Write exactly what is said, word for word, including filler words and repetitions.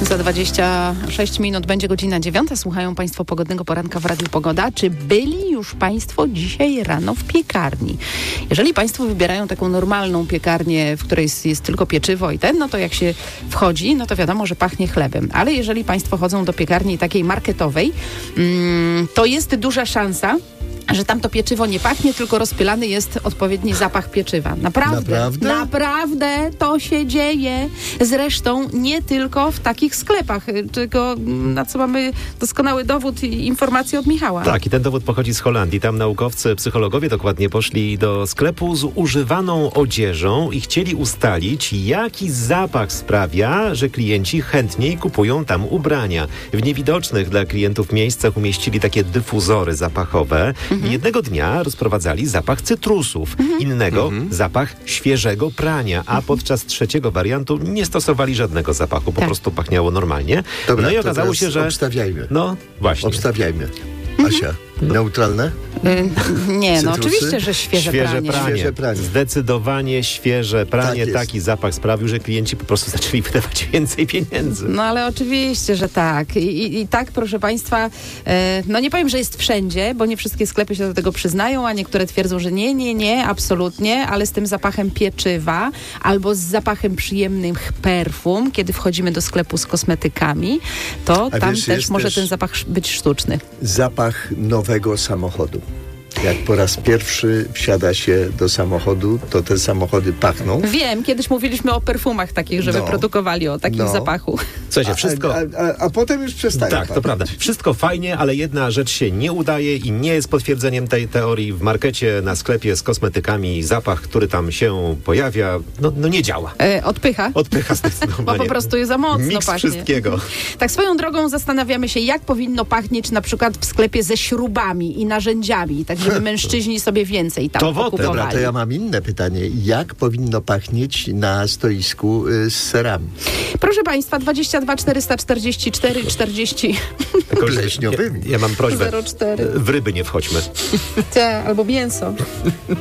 Za dwadzieścia sześć minut będzie godzina dziewiąta. Słuchają Państwo Pogodnego Poranka w Radiu Pogoda. Czy byli już Państwo dzisiaj rano w piekarni? Jeżeli Państwo wybierają taką normalną piekarnię, w której jest, jest tylko pieczywo i ten, no to jak się wchodzi, no to wiadomo, że pachnie chlebem. Ale jeżeli Państwo chodzą do piekarni takiej marketowej, mm, to jest duża szansa, że tam to pieczywo nie pachnie, tylko rozpylany jest odpowiedni zapach pieczywa. Naprawdę. Naprawdę? Naprawdę to się dzieje. Zresztą nie tylko w takich sklepach, tylko na co mamy doskonały dowód i informacje od Michała. Tak, i ten dowód pochodzi z Holandii. Tam naukowcy, psychologowie dokładnie poszli do sklepu z używaną odzieżą i chcieli ustalić, jaki zapach sprawia, że klienci chętniej kupują tam ubrania. W niewidocznych dla klientów miejscach umieścili takie dyfuzory zapachowe. Mhm. Jednego dnia rozprowadzali zapach cytrusów, mhm. innego mhm. zapach świeżego prania, a mhm. podczas trzeciego wariantu nie stosowali żadnego zapachu, po tak. prostu pachniało normalnie. Dobra, no i okazało się, że... obstawiajmy. No właśnie. Obstawiajmy. Asia, no. neutralne? Yy, nie, Cytrusy? no oczywiście, że świeże, świeże pranie. pranie. Świeże pranie. Zdecydowanie świeże pranie. Tak Taki zapach sprawił, że klienci po prostu zaczęli wydawać więcej pieniędzy. No ale oczywiście, że tak. I, i, i tak, proszę Państwa, e, no nie powiem, że jest wszędzie, bo nie wszystkie sklepy się do tego przyznają, a niektóre twierdzą, że nie, nie, nie, absolutnie, ale z tym zapachem pieczywa albo z zapachem przyjemnych perfum, kiedy wchodzimy do sklepu z kosmetykami, to a tam wiesz, też może też ten zapach być sztuczny. Zapach nowego samochodu. Jak po raz pierwszy wsiada się do samochodu, to te samochody pachną. Wiem, kiedyś mówiliśmy o perfumach takich, że no, wyprodukowali o takim no. zapachu. Słuchajcie, wszystko... A, a, a, a potem już przestaje. Tak, pachać. to prawda. Wszystko fajnie, ale jedna rzecz się nie udaje i nie jest potwierdzeniem tej teorii. W markecie, na sklepie z kosmetykami zapach, który tam się pojawia, no, no nie działa. E, odpycha? Odpycha zdecydowanie. Bo po prostu jest za mocno Miks pachnie. wszystkiego. Tak swoją drogą zastanawiamy się, jak powinno pachnieć na przykład w sklepie ze śrubami i narzędziami, tak żeby mężczyźni sobie więcej tam To wotę. kupowali. Dobra, to ja mam inne pytanie. Jak powinno pachnieć na stoisku y, z serami? Proszę Państwa, dwadzieścia dwa czterysta czterdzieści cztery czterdzieści Pleśniowymi. Ja, ja mam prośbę. zero cztery W ryby nie wchodźmy. Te, albo mięso.